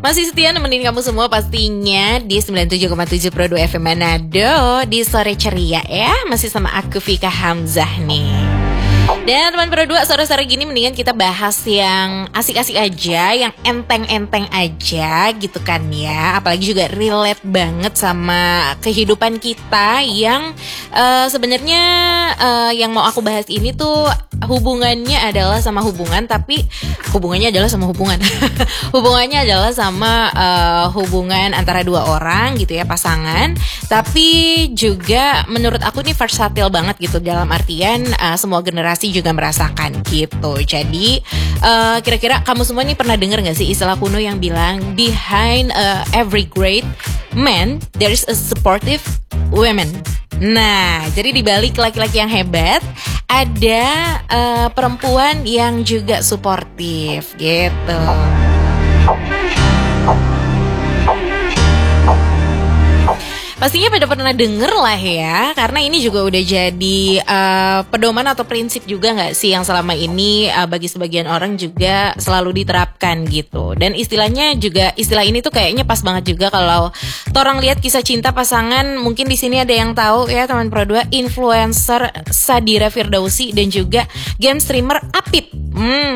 Masih setia nemenin kamu semua pastinya di 97,7 Pro 2 FM Manado di sore ceria ya. Masih sama aku Vika Hamzah nih. Dan teman Pro 2, sore-sore gini mendingan kita bahas yang asik-asik aja, yang enteng-enteng aja gitu kan ya. Apalagi juga relate banget sama kehidupan kita yang sebenarnya yang mau aku bahas ini tuh hubungannya adalah sama hubungan, tapi hubungannya adalah sama hubungan. Hubungannya adalah sama hubungan antara dua orang gitu ya, pasangan. Tapi juga menurut aku nih versatile banget gitu, dalam artian semua generasi juga merasakan gitu. Jadi kira-kira kamu semua nih pernah dengar gak sih istilah kuno yang bilang behind every great man there is a supportive woman. Nah, jadi di balik laki-laki yang hebat ada perempuan yang juga suportif gitu. Pastinya pada pernah denger lah ya, karena ini juga udah jadi pedoman atau prinsip juga gak sih yang selama ini bagi sebagian orang juga selalu diterapkan gitu. Dan istilahnya juga, istilah ini tuh kayaknya pas banget juga kalau orang lihat kisah cinta pasangan. Mungkin di sini ada yang tahu ya teman Pro 2, influencer Sadira Firdausi dan juga game streamer Apip.